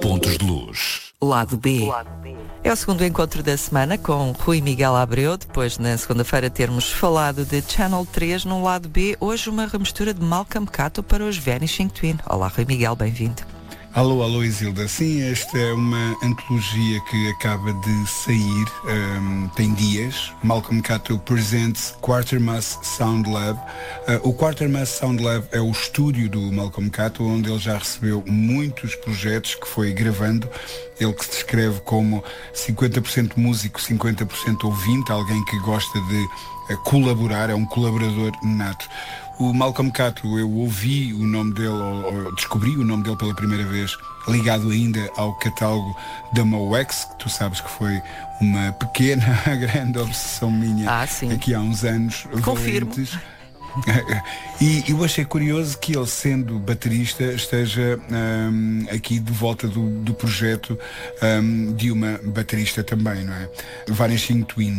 Pontos de Luz. Lado B. É o segundo encontro da semana com Rui Miguel Abreu, depois na segunda-feira termos falado de Channel 3 no Lado B, hoje uma remistura de Malcolm Cato para os Vanishing Twin. Olá Rui Miguel, bem-vindo. Alô Isilda. Sim, esta é uma antologia que acaba de sair, tem dias. Malcolm Cato Presents Quatermass Sound Lab. O Quatermass Sound Lab é o estúdio do Malcolm Cato, onde ele já recebeu muitos projetos que foi gravando. Ele que se descreve como 50% músico, 50% ouvinte, alguém que gosta de colaborar, é um colaborador nato. O Malcolm Cato, eu ouvi o nome dele, ou descobri o nome dele pela primeira vez, ligado ainda ao catálogo da Moex, que tu sabes que foi uma pequena, grande obsessão minha aqui há uns anos. Confirmo. Valentes. E eu achei curioso que ele, sendo baterista, esteja aqui de volta do projeto de uma baterista também, não é? Vanishing Twin.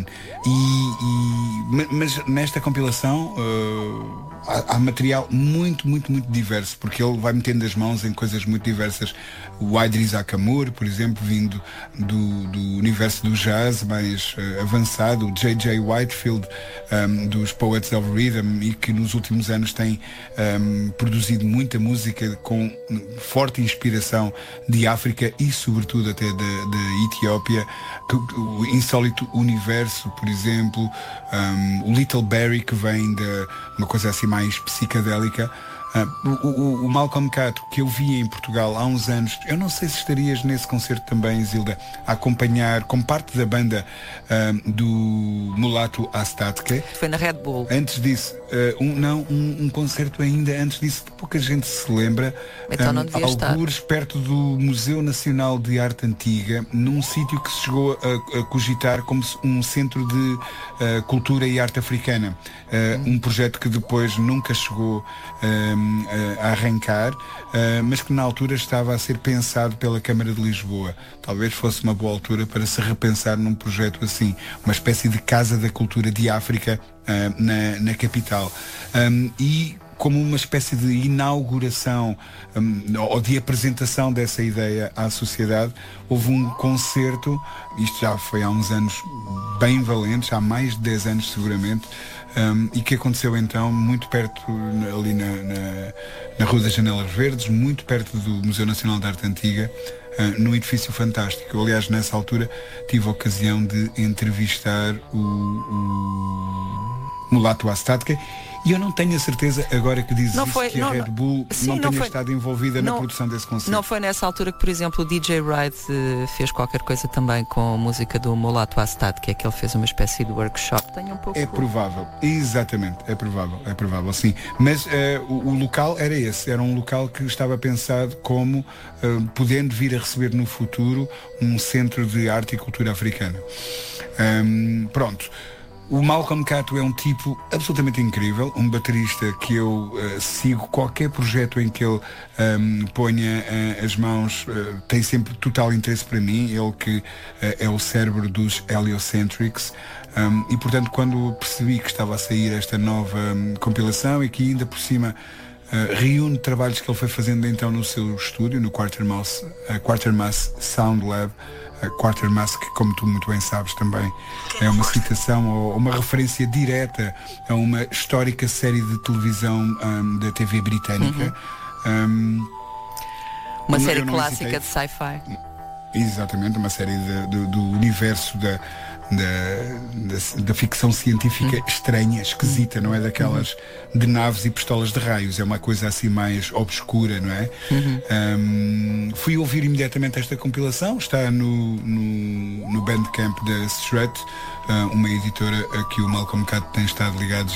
Mas nesta compilação há material muito diverso, porque ele vai metendo as mãos em coisas muito diversas. O Idris Akamur, por exemplo, vindo do universo do jazz mais avançado, o J.J. Whitefield, dos Poets of Rhythm, e que nos últimos anos tem produzido muita música com forte inspiração de África e sobretudo até da Etiópia. O Insólito Universo, por exemplo, o Little Barry, que vem de uma coisa assim mais psicadélica. O Malcolm Cato, que eu vi em Portugal há uns anos, eu não sei se estarias nesse concerto também, Zilda, a acompanhar como parte da banda do Mulatu Astatke. Foi na Red Bull. Antes disso, um concerto ainda antes disso, pouca gente se lembra. Então não devia algures perto do Museu Nacional de Arte Antiga, num sítio que se chegou a cogitar como um centro de cultura e arte africana. Um projeto que depois nunca chegou a arrancar, mas que na altura estava a ser pensado pela Câmara de Lisboa. Talvez fosse uma boa altura para se repensar num projeto assim, uma espécie de Casa da Cultura de África na capital. E como uma espécie de inauguração ou de apresentação dessa ideia à sociedade, houve um concerto, isto já foi há uns anos bem valentes, há mais de 10 anos seguramente, e que aconteceu então muito perto, ali na Rua das Janelas Verdes, muito perto do Museu Nacional de Arte Antiga, num edifício fantástico. Eu, aliás, nessa altura tive a ocasião de entrevistar o Mulatu Astatke, e eu não tenho a certeza, agora que dizes que a Red Bull não tenha estado envolvida na produção desse concerto. Não foi nessa altura que, por exemplo, o DJ Ride fez qualquer coisa também com a música do Mulatu Astatke, que ele fez uma espécie de workshop. Tenho um pouco... É provável, exatamente, é provável, sim. Mas o local era esse, era um local que estava pensado como podendo vir a receber no futuro um centro de arte e cultura africana. Pronto. O Malcolm Cato é um tipo absolutamente incrível, um baterista que eu sigo. Qualquer projeto em que ele ponha as mãos tem sempre total interesse para mim. Ele que é o cérebro dos Heliocentrics. E portanto, quando percebi que estava a sair esta nova compilação e que ainda por cima reúne trabalhos que ele foi fazendo então no seu estúdio, no Quatermass Sound Lab, Quatermass, que, como tu muito bem sabes, também é uma citação ou uma referência direta a uma histórica série de televisão da TV britânica. Uma série clássica de sci-fi. Exatamente, uma série do universo da ficção científica estranha, esquisita, não é daquelas de naves e pistolas de raios, é uma coisa assim mais obscura, não é? Fui ouvir imediatamente esta compilação, está no Bandcamp da Strut, uma editora a que o Malcolm Cato tem estado ligado